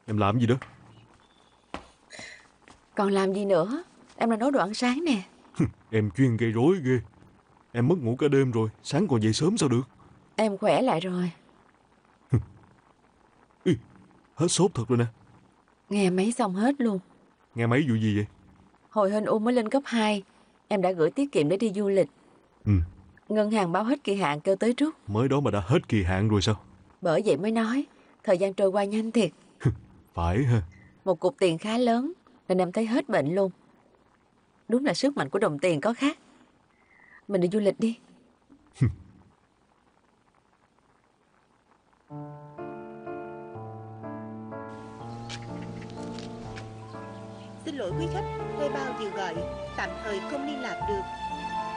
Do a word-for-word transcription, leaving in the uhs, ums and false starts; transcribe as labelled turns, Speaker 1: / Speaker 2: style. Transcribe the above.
Speaker 1: Em làm gì đó?
Speaker 2: Còn làm gì nữa? Em đang nấu đồ ăn sáng nè.
Speaker 1: Em chuyên gây rối ghê. Em mất ngủ cả đêm rồi, sáng còn dậy sớm sao được?
Speaker 2: Em khỏe lại rồi.
Speaker 1: Ý, hết sốt thật rồi nè.
Speaker 2: Nghe máy xong hết luôn.
Speaker 1: Nghe máy vụ gì vậy?
Speaker 2: Hồi Hên U mới lên cấp hai, em đã gửi tiết kiệm để đi du lịch.
Speaker 1: Ừ,
Speaker 2: Ngân hàng báo hết kỳ hạn kêu tới rút.
Speaker 1: mới đó mà đã hết kỳ hạn rồi sao?
Speaker 2: Bởi vậy mới nói, thời gian trôi qua nhanh thiệt.
Speaker 1: Phải ha.
Speaker 2: Một cục tiền khá lớn, nên em thấy hết bệnh luôn. Đúng là sức mạnh của đồng tiền có khác. Mình đi du lịch đi.
Speaker 3: Xin lỗi quý khách, thuê bao vừa gọi tạm thời không liên lạc được.